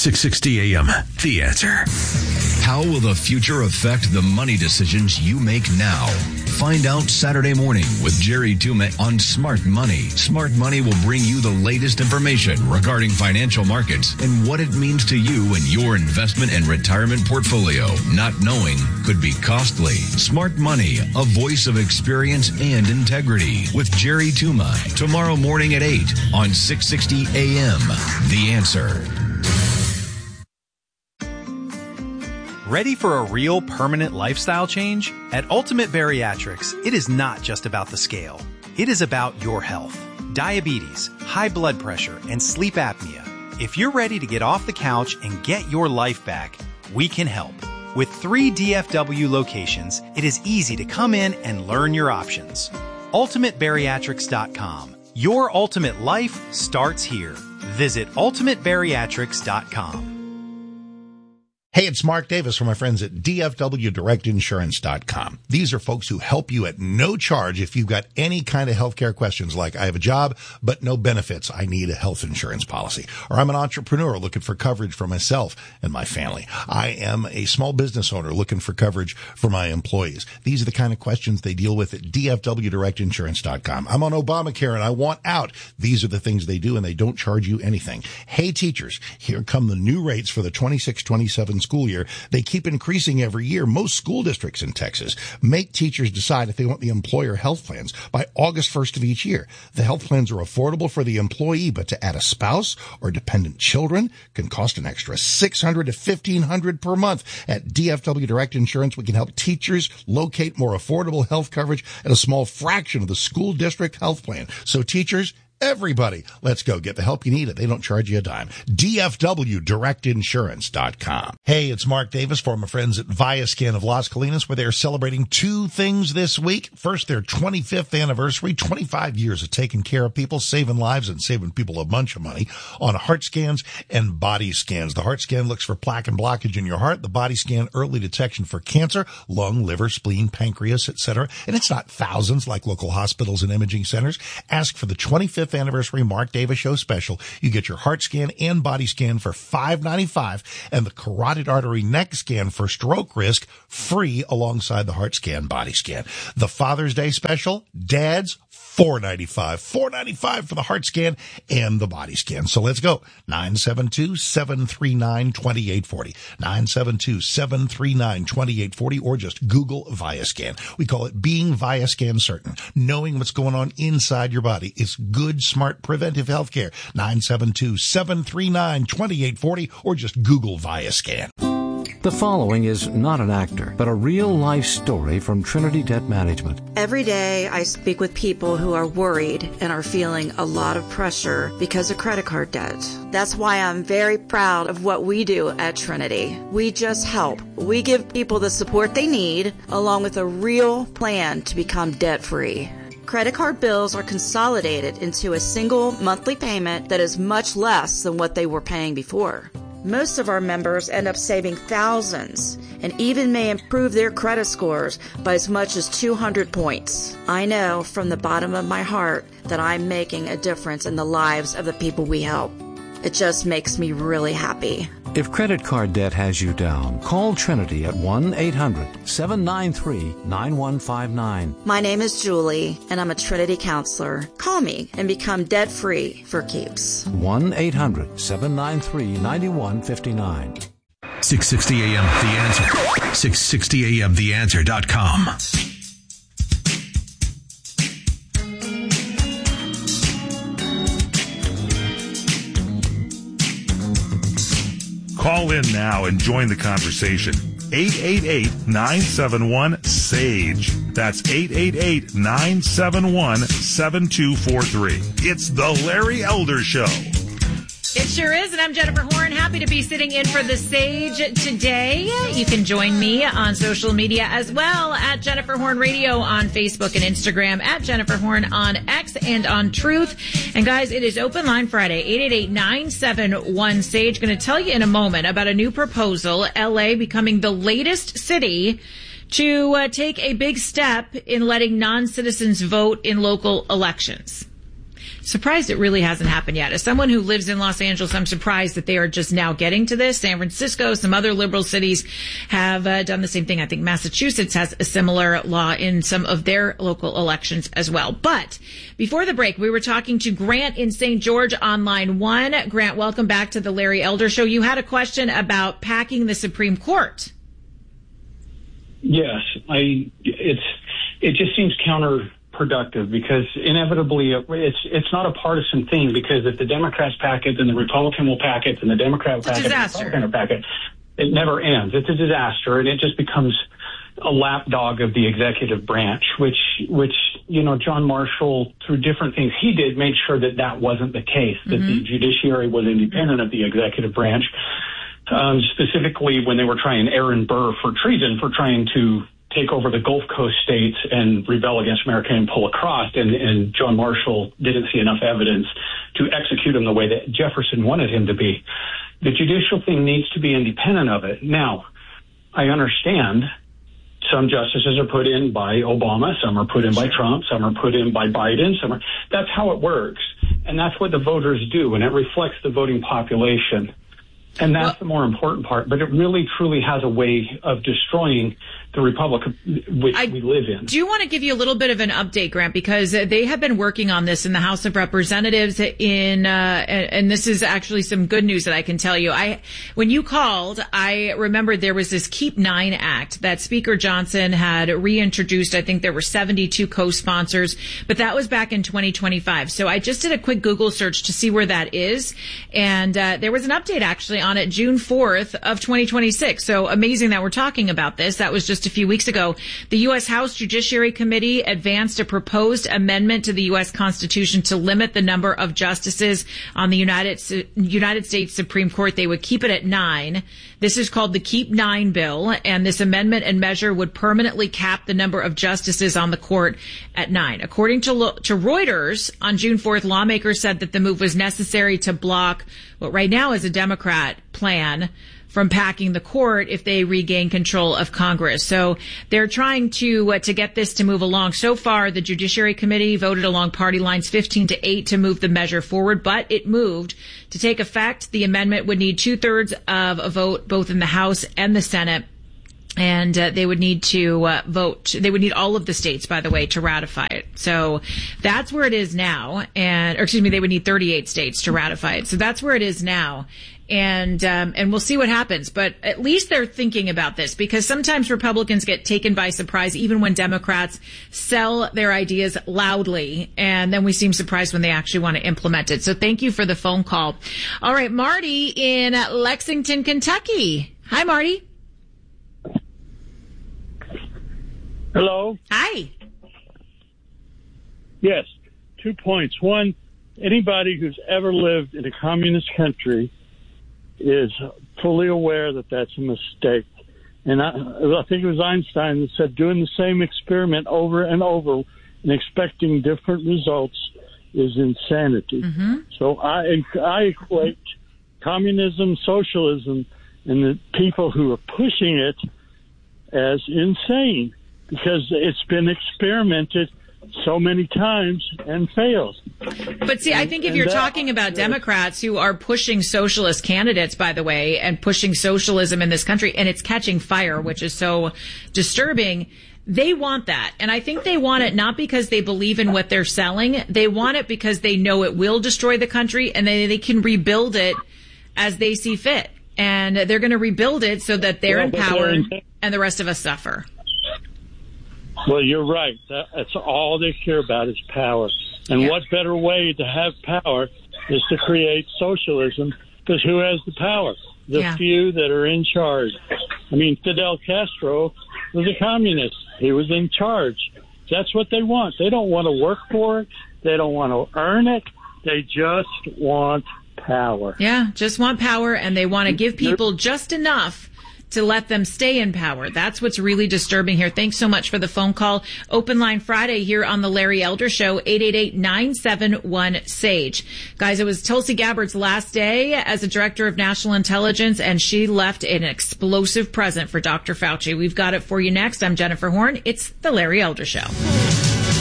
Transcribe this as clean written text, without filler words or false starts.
660 AM, The Answer. How will the future affect the money decisions you make now? Find out Saturday morning with Jerry Tuma on Smart Money. Smart Money will bring you the latest information regarding financial markets and what it means to you and your investment and retirement portfolio. Not knowing could be costly. Smart Money, a voice of experience and integrity with Jerry Tuma. Tomorrow morning at 8 on 660 AM. The Answer. Ready for a real permanent lifestyle change? At Ultimate Bariatrics, it is not just about the scale. It is about your health. Diabetes, high blood pressure, and sleep apnea. If you're ready to get off the couch and get your life back, we can help. With 3 DFW locations, it is easy to come in and learn your options. UltimateBariatrics.com. Your ultimate life starts here. Visit UltimateBariatrics.com. Hey, it's Mark Davis from my friends at DFWDirectInsurance.com. These are folks who help you at no charge if you've got any kind of healthcare questions like I have a job but no benefits. I need a health insurance policy. Or I'm an entrepreneur looking for coverage for myself and my family. I am a small business owner looking for coverage for my employees. These are the kind of questions they deal with at DFWDirectInsurance.com. I'm on Obamacare and I want out. These are the things they do and they don't charge you anything. Hey, teachers, here come the new rates for the 26-27 school year. They keep increasing every year. Most school districts in Texas make teachers decide if they want the employer health plans by August 1st of each year. The health plans are affordable for the employee, but to add a spouse or dependent children can cost an extra $600 to $1,500 per month. At DFW Direct Insurance, we can help teachers locate more affordable health coverage at a small fraction of the school district health plan. So teachers, everybody, let's go get the help you need. They don't charge you a dime. DFWDirectInsurance.com. Hey, it's Mark Davis for my friends at Viascan of Las Colinas, where they're celebrating 2 things this week. First, their 25th anniversary, 25 years of taking care of people, saving lives, and saving people a bunch of money on heart scans and body scans. The heart scan looks for plaque and blockage in your heart. The body scan, early detection for cancer, lung, liver, spleen, pancreas, etc. And it's not thousands like local hospitals and imaging centers. Ask for the 25th anniversary Mark Davis Show special. You get your heart scan and body scan for $5.95 and the carotid artery neck scan for stroke risk free alongside the heart scan body scan. The Father's Day special, dads, $4.95 for the heart scan and the body scan. So let's go. 972-739-2840. 972-739-2840 or just Google Viascan. We call it being Viascan certain. Knowing what's going on inside your body. It's good, smart, preventive health care. 972-739-2840 or just Google Viascan. The following is not an actor, but a real-life story from Trinity Debt Management. Every day I speak with people who are worried and are feeling a lot of pressure because of credit card debt. That's why I'm very proud of what we do at Trinity. We just help. We give people the support they need, along with a real plan to become debt-free. Credit card bills are consolidated into a single monthly payment that is much less than what they were paying before. Most of our members end up saving thousands and even may improve their credit scores by as much as 200 points. I know from the bottom of my heart that I'm making a difference in the lives of the people we help. It just makes me really happy. If credit card debt has you down, call Trinity at 1-800-793-9159. My name is Julie, and I'm a Trinity counselor. Call me and become debt-free for keeps. 1-800-793-9159. 660 AM, The Answer. 660 AM, TheAnswer.com. Call in now and join the conversation. 888-971-SAGE. That's 888-971-7243. It's the Larry Elder Show. It sure is, and I'm Jennifer Horn. Happy to be sitting in for the Sage today. You can join me on social media as well at Jennifer Horn Radio on Facebook and Instagram, at Jennifer Horn on X and on Truth. And guys, it is Open Line Friday, 888-971-SAGE. Going to tell you in a moment about a new proposal, LA becoming the latest city to take a big step in letting non-citizens vote in local elections. surprised it really hasn't happened yet. As someone who lives in Los Angeles, I'm surprised that they are just now getting to this. San Francisco, some other liberal cities have done the same thing. I think Massachusetts has a similar law in some of their local elections as well. But before the break, we were talking to Grant in St. George on line 1. Grant, welcome back to the Larry Elder Show. You had a question about packing the Supreme Court. Yes, it just seems counterproductive because inevitably it's not a partisan thing, because if the Democrats pack it, then the Republican will pack it, and the Democrat will pack it, and the Republican will pack it. It never ends. It's a disaster, and it just becomes a lapdog of the executive branch, which John Marshall, through different things he did, made sure that wasn't the case, that the judiciary was independent of the executive branch. Specifically when they were trying Aaron Burr for treason, for trying to take over the Gulf Coast states and rebel against America and pull across. And John Marshall didn't see enough evidence to execute him the way that Jefferson wanted him to be. The judicial thing needs to be independent of it. Now, I understand some justices are put in by Obama, some are put in by Trump, some are put in by Biden. That's how it works. And that's what the voters do, and it reflects the voting population. And that's the more important part, but it really, truly has a way of destroying the republic which we live in. Do you want to give you a little bit of an update, Grant, because they have been working on this in the House of Representatives and this is actually some good news that I can tell you. When you called, I remembered there was this Keep 9 Act that Speaker Johnson had reintroduced. I think there were 72 co-sponsors, but that was back in 2025. So I just did a quick Google search to see where that is. And there was an update actually on it June 4th of 2026. So amazing that we're talking about this. That was just a few weeks ago. The U.S. House Judiciary Committee advanced a proposed amendment to the U.S. Constitution to limit the number of justices on the United States Supreme Court. They would keep it at 9. This is called the Keep 9 bill, and this amendment and measure would permanently cap the number of justices on the court at 9. According to Reuters, on June 4th, lawmakers said that the move was necessary to block what right now is a Democrat plan from packing the court if they regain control of Congress. So they're trying to get this to move along. So far, the Judiciary Committee voted along party lines 15-8 to move the measure forward, but it moved. To take effect, the amendment would need 2/3 of a vote both in the House and the Senate. And they would need to vote. They would need all of the states, by the way, to ratify it. So that's where it is now. They would need 38 states to ratify it. So that's where it is now. And we'll see what happens. But at least they're thinking about this, because sometimes Republicans get taken by surprise, even when Democrats sell their ideas loudly. And then we seem surprised when they actually want to implement it. So thank you for the phone call. All right, Marty in Lexington, Kentucky. Hi, Marty. Hello? Hi. Yes, 2 points. One, anybody who's ever lived in a communist country is fully aware that that's a mistake. And I think it was Einstein that said doing the same experiment over and over and expecting different results is insanity. Mm-hmm. So I equate communism, socialism, and the people who are pushing it as insane, because it's been experimented so many times and failed. But see, I think if you're talking about Democrats who are pushing socialist candidates, by the way, and pushing socialism in this country, and it's catching fire, which is so disturbing, they want that. And I think they want it not because they believe in what they're selling. They want it because they know it will destroy the country, and they can rebuild it as they see fit. And they're going to rebuild it so that they're in power and the rest of us suffer. Well, you're right. That's all they care about is power. And what better way to have power is to create socialism, because who has the power? The few that are in charge. I mean, Fidel Castro was a communist. He was in charge. That's what they want. They don't want to work for it. They don't want to earn it. They just want power. Yeah, just want power, and they want to give people just enough to let them stay in power. That's what's really disturbing here. Thanks so much for the phone call. Open Line Friday here on the Larry Elder Show, 888-971-SAGE. Guys, it was Tulsi Gabbard's last day as a director of national intelligence, and she left an explosive present for Dr. Fauci. We've got it for you next. I'm Jennifer Horn. It's the Larry Elder Show.